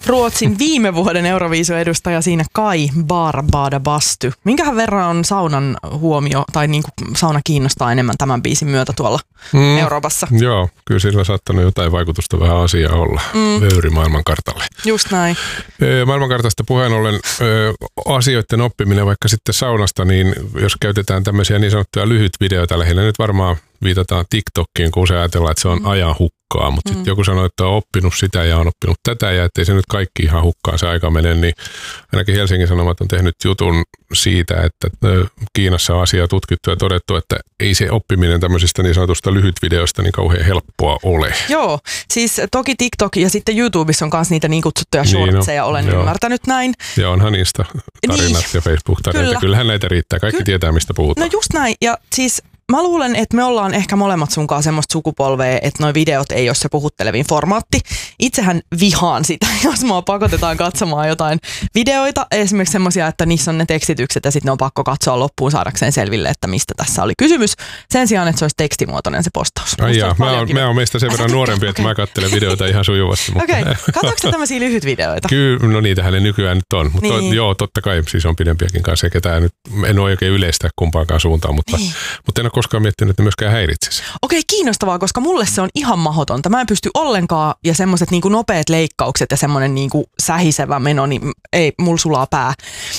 Ruotsin viime vuoden Euroviisu-edustaja siinä Kai Barbada Bastu. Minkähän verran on saunan huomio, tai niin kuin sauna kiinnostaa enemmän tämän biisin myötä tuolla Euroopassa? Joo, kyllä sillä on saattanut jotain vaikutusta vähän asiaa olla vöyri maailmankartalle. Just näin. Maailmankartasta puheen ollen asioiden oppiminen vaikka sitten saunasta, niin jos käytetään tämmöisiä niin sanottuja lyhytvideoita, lähinnä nyt varmaan viitataan TikTokkiin, kun usein ajatellaan, että se on ajan hukkaa, mutta sitten joku sanoo, että on oppinut sitä ja on oppinut tätä ja ettei se nyt kaikki ihan hukkaan se aika mene, niin ainakin Helsingin Sanomat on tehnyt jutun siitä, että Kiinassa on asiaa tutkittu ja todettu, että ei se oppiminen tämmöisistä niin sanotusta lyhytvideoista niin kauhean helppoa ole. Joo, siis toki TikTok ja sitten YouTubessa on myös niitä niin kutsuttuja shortseja, olen ymmärtänyt näin. Ja onhan Insta-tarinat ja Facebook-tarinat, kyllähän näitä riittää, kaikki tietää mistä puhutaan. No just näin, ja siis mä luulen, että me ollaan ehkä molemmat sunkaan semmoista sukupolvea, että noi videot ei ole se puhuttelevin formaatti. Itsehän vihaan sitä, jos mua pakotetaan katsomaan jotain videoita, esimerkiksi semmoisia, että niissä on ne tekstitykset ja sitten ne on pakko katsoa loppuun saadakseen selville, että mistä tässä oli kysymys. Sen sijaan, että se olisi tekstimuotoinen se postaus. Ai jaa, mä oon meistä sen verran nuorempi, että mä katselen videoita ihan sujuvasti. Okei, katsoitko sä tämmöisiä lyhyt videoita? Kyllä, no niitähän ne nykyään nyt on. Mutta joo, totta kai, siis on pidempiäkin kanssa, ketään nyt, en ole oikein yleistä kumpaankaan suuntaan, mutta en ole koskaan miettinyt, että ne myöskään häiritsisi. Okei, kiinnostavaa, koska mulle se on ihan mahdotonta. Mä en pysty ollenkaan, ja semmoiset niinku nopeat leikkaukset ja semmoinen niinku sähisevä meno, niin ei, mulla sulaa pää.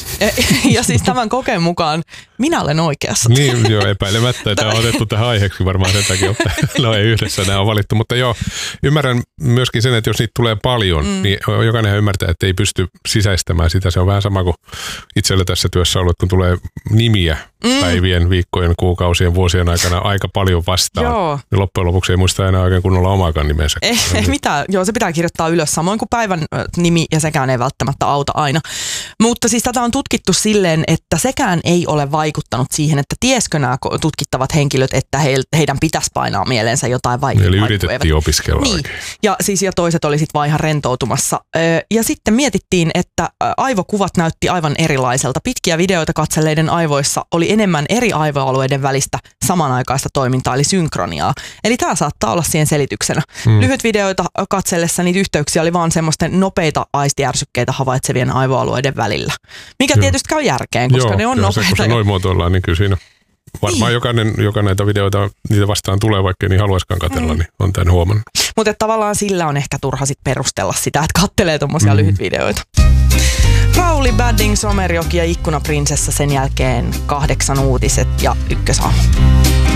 Ja siis tämän kokeen mukaan minä olen oikeassa. Niin, joo, epäilemättä. Tämä on otettu tähän aiheeksi varmaan sen takia, että no ei yhdessä nämä on valittu. Mutta joo, ymmärrän myöskin sen, että jos niitä tulee paljon, niin jokainen ymmärtää, että ei pysty sisäistämään sitä. Se on vähän sama kuin itsellä tässä työssä ollut, kun tulee nimiä päivien, viikkojen, kuukausien, vuosien aikana aika paljon vastaan. Joo. Niin loppujen lopuksi ei muista enää oikein kunnolla omaakaan nimensä. Ei mitään. Joo, se pitää kirjoittaa ylös samoin kuin päivän nimi ja sekään ei välttämättä auta aina. Mutta siis tätä on tutkittu silleen, että sekään ei ole vaikuttanut siihen, että tieskö nämä tutkittavat henkilöt, että heidän pitäisi painaa mieleensä jotain vai eli yritettiin opiskella niin. Oikein. Ja toiset oli sitten vaan ihan rentoutumassa. Ja sitten mietittiin, että aivokuvat näytti aivan erilaiselta. Pitkiä videoita katselleiden aivoissa oli enemmän eri aivoalueiden välistä samanaikaista toimintaa, eli synkroniaa. Eli tämä saattaa olla siihen selityksenä. Lyhyt videoita katsellessa niitä yhteyksiä oli vaan semmoisten nopeita aistijärsykkeitä havaitsevien aivoalueiden välillä. Mikä tietysti käy järkeen, koska ne on nopeita. Kun se noin muotoillaan, niin kyllä siinä varmaan joka näitä videoita niitä vastaan tulee, vaikka ei niin haluaisikaan katsella, niin on tämän huomannut. Mutta tavallaan sillä on ehkä turha sit perustella sitä, että kattelee tommosia lyhyt videoita. Rauli Badding, Somerjoki ja Ikkunaprinsessa, sen jälkeen 8 uutiset ja Ykkösaamu.